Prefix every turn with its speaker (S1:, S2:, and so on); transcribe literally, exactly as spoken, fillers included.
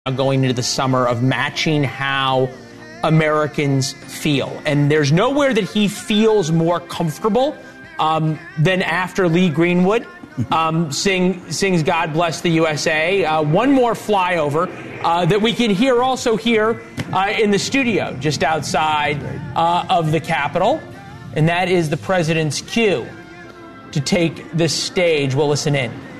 S1: going into the summer of matching how Americans feel. And there's nowhere that he feels more comfortable um, than after Lee Greenwood um, sing, sings God Bless the U S A. Uh, one more flyover uh, that we can hear also here uh, in the studio just outside uh, of the Capitol. And that is the president's cue to take the stage. We'll listen in.